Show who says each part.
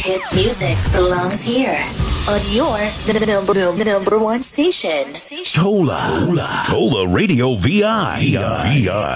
Speaker 1: Hit music belongs here on your number one station.
Speaker 2: Tola Radio VI.